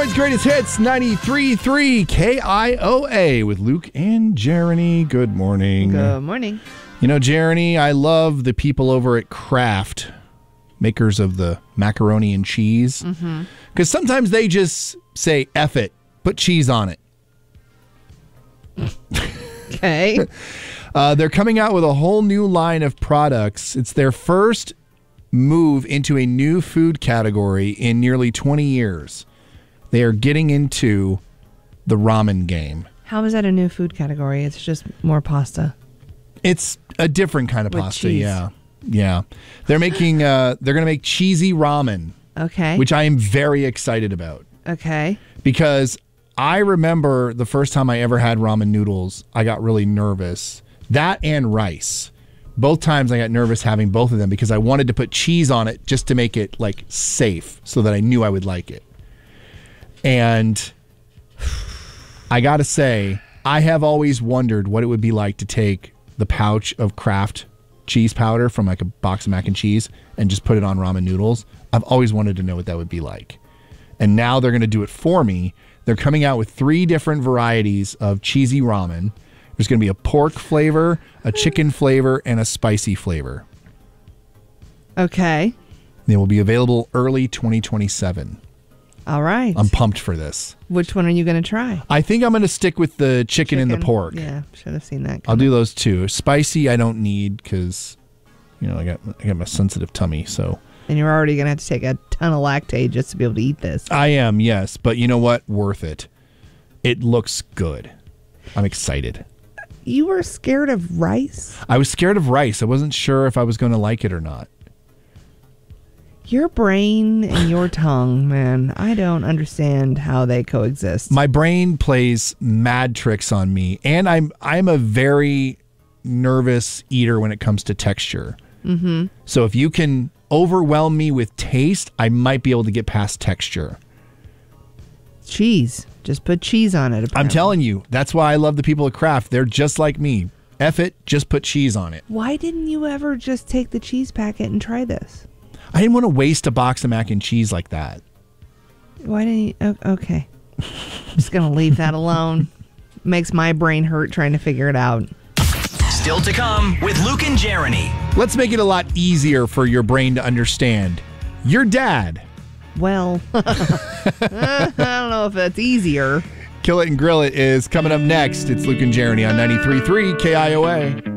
World's Greatest Hits, 93.3 KIOA with Luke and Jeremy. Good morning. Good morning. You know, Jeremy, I love the people over at Kraft, makers of the macaroni and cheese. Because sometimes they just say, F it, put cheese on it. Okay. They're coming out with a whole new line of products. It's their first move into a new food category in nearly 20 years. They are getting into the ramen game. How is that a new food category? It's just more pasta. It's a different kind of With pasta, cheese. yeah. They're making they're going to make cheesy ramen, Okay. which I am very excited about Okay. because I remember the first time I ever had ramen noodles, I got really nervous. That and rice. Both times I got nervous having both of them because I wanted to put cheese on it just to make it like safe so that I knew I would like it. And I got to say, I have always wondered what it would be like to take the pouch of Kraft cheese powder from like a box of mac and cheese and just put it on ramen noodles. I've always wanted to know what that would be like. And now they're going to do it for me. They're coming out with 3 different varieties of cheesy ramen. There's going to be a pork flavor, a chicken flavor, and a spicy flavor. Okay. They will be available early 2027. All right. I'm pumped for this. Which one are you going to try? I think I'm going to stick with the chicken and the pork. Yeah, should have seen that. I'll do those two. Spicy I don't need because, you know, I got my sensitive tummy, so. And you're already going to have to take a ton of Lactaid just to be able to eat this. I am, yes. But you know what? Worth it. It looks good. I'm excited. You were scared of rice? I was scared of rice. I wasn't sure if I was going to like it or not. Your brain and your tongue, man. I don't understand how they coexist. My brain plays mad tricks on me, and I'm a very nervous eater when it comes to texture. Mm-hmm. So if you can overwhelm me with taste, I might be able to get past texture. Cheese. Just put cheese on it. Apparently. I'm telling you, that's why I love the people at Kraft. They're just like me. F it, just put cheese on it. Why didn't you ever just take the cheese packet and try this? I didn't want to waste a box of mac and cheese like that. Why didn't you? Okay. I'm just going to leave that alone. Makes my brain hurt trying to figure it out. Still to come with Luke and Jeremy. Let's make it a lot easier for your brain to understand. Your dad. Well, I don't know if that's easier. Kill It and Grill It is coming up next. It's Luke and Jeremy on 93.3 KIOA.